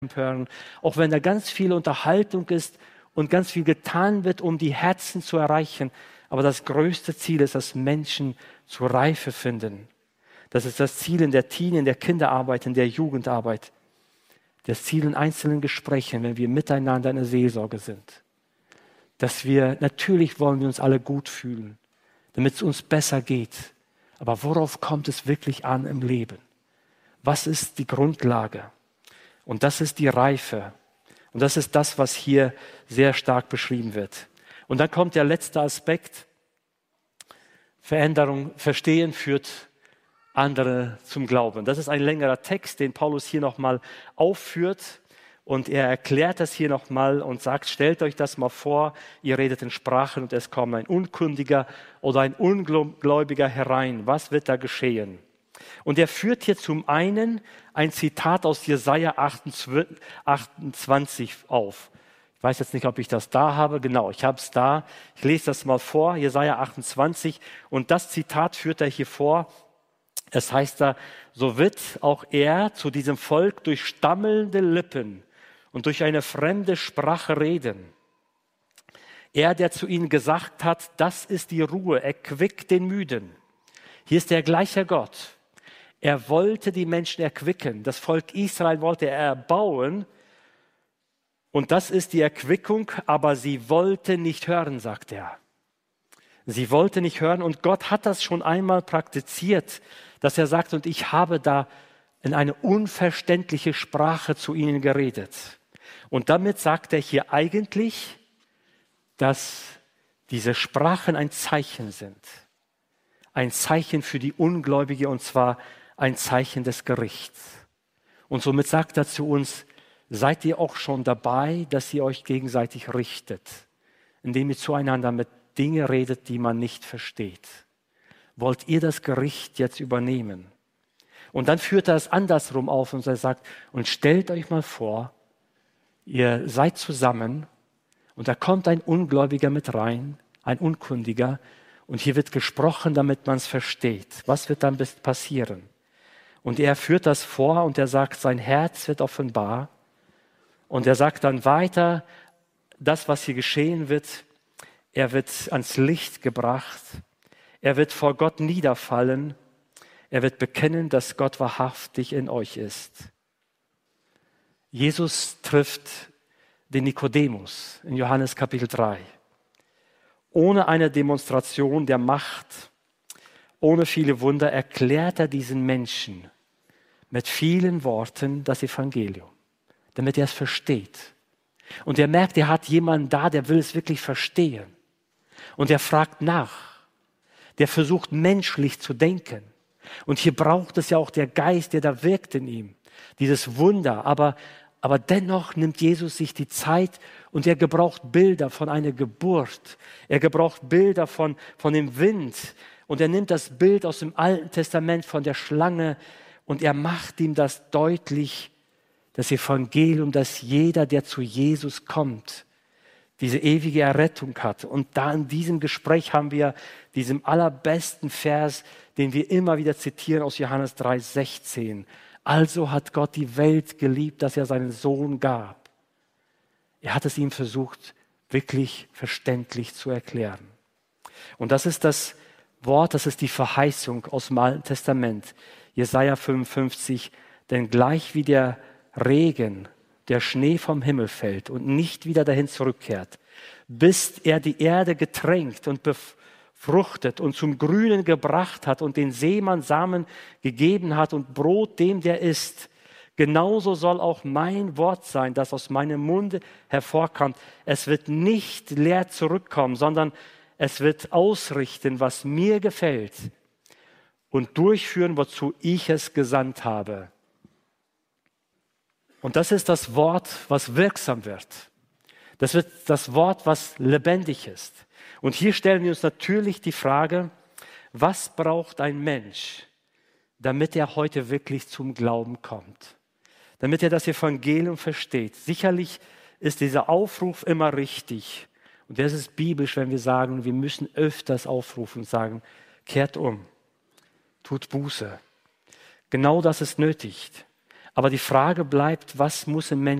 hören, auch wenn da ganz viel Unterhaltung ist und ganz viel getan wird, um die Herzen zu erreichen. Aber das größte Ziel ist, dass Menschen zur Reife finden. Das ist das Ziel in der Teen-, in der Kinderarbeit, in der Jugendarbeit. Das Ziel in einzelnen Gesprächen, wenn wir miteinander in der Seelsorge sind. Dass wir, natürlich wollen wir uns alle gut fühlen, damit es uns besser geht. Aber worauf kommt es wirklich an im Leben? Was ist die Grundlage? Und das ist die Reife. Und das ist das, was hier sehr stark beschrieben wird. Und dann kommt der letzte Aspekt. Veränderung, Verstehen führt andere zum Glauben. Das ist ein längerer Text, den Paulus hier nochmal aufführt. Und er erklärt das hier nochmal und sagt, stellt euch das mal vor, ihr redet in Sprachen und es kommt ein Unkundiger oder ein Ungläubiger herein. Was wird da geschehen? Und er führt hier zum einen ein Zitat aus Jesaja 28 auf. Ich weiß jetzt nicht, ob ich das da habe. Genau, ich habe es da. Ich lese das mal vor, Jesaja 28. Und das Zitat führt er hier vor. Es heißt da, so wird auch er zu diesem Volk durch stammelnde Lippen und durch eine fremde Sprache reden. Er, der zu ihnen gesagt hat, das ist die Ruhe, erquickt den Müden. Hier ist der gleiche Gott. Er wollte die Menschen erquicken. Das Volk Israel wollte er erbauen. Und das ist die Erquickung, aber sie wollte nicht hören, sagt er. Sie wollte nicht hören und Gott hat das schon einmal praktiziert, dass er sagt, und ich habe da in eine unverständliche Sprache zu ihnen geredet. Und damit sagt er hier eigentlich, dass diese Sprachen ein Zeichen sind. Ein Zeichen für die Ungläubige und zwar ein Zeichen des Gerichts. Und somit sagt er zu uns, seid ihr auch schon dabei, dass ihr euch gegenseitig richtet, indem ihr zueinander mit Dingen redet, die man nicht versteht. Wollt ihr das Gericht jetzt übernehmen? Und dann führt er es andersrum auf und er sagt, und stellt euch mal vor, ihr seid zusammen und da kommt ein Ungläubiger mit rein, ein Unkundiger, und hier wird gesprochen, damit man es versteht. Was wird dann passieren? Und er führt das vor und er sagt, sein Herz wird offenbar. Und er sagt dann weiter, das, was hier geschehen wird, er wird ans Licht gebracht. Er wird vor Gott niederfallen. Er wird bekennen, dass Gott wahrhaftig in euch ist. Jesus trifft den Nikodemus in Johannes Kapitel 3. Ohne eine Demonstration der Macht, ohne viele Wunder erklärt er diesen Menschen mit vielen Worten das Evangelium, damit er es versteht. Und er merkt, er hat jemanden da, der will es wirklich verstehen. Und er fragt nach. Der versucht menschlich zu denken. Und hier braucht es ja auch der Geist, der da wirkt in ihm. Dieses Wunder. Aber dennoch nimmt Jesus sich die Zeit und er gebraucht Bilder von einer Geburt. Er gebraucht Bilder von dem Wind. Und er nimmt das Bild aus dem Alten Testament von der Schlange und er macht ihm das deutlich, das Evangelium, dass jeder, der zu Jesus kommt, diese ewige Errettung hat. Und da in diesem Gespräch haben wir diesen allerbesten Vers, den wir immer wieder zitieren aus Johannes 3,16. Also hat Gott die Welt geliebt, dass er seinen Sohn gab. Er hat es ihm versucht, wirklich verständlich zu erklären. Und das ist das Wort, das ist die Verheißung aus dem Alten Testament. Jesaja 55, denn gleich wie der Regen, der Schnee vom Himmel fällt und nicht wieder dahin zurückkehrt, bis er die Erde getränkt und befruchtet und zum Grünen gebracht hat und den Seemann Samen gegeben hat und Brot dem, der isst. Genauso soll auch mein Wort sein, das aus meinem Munde hervorkommt. Es wird nicht leer zurückkommen, sondern es wird ausrichten, was mir gefällt und durchführen, wozu ich es gesandt habe. Und das ist das Wort, was wirksam wird. Das wird das Wort, was lebendig ist. Und hier stellen wir uns natürlich die Frage, was braucht ein Mensch, damit er heute wirklich zum Glauben kommt? Damit er das Evangelium versteht. Sicherlich ist dieser Aufruf immer richtig. Und das ist biblisch, wenn wir sagen, wir müssen öfters aufrufen und sagen, kehrt um, tut Buße. Genau das ist nötig. Aber die Frage bleibt, was muss ein Mensch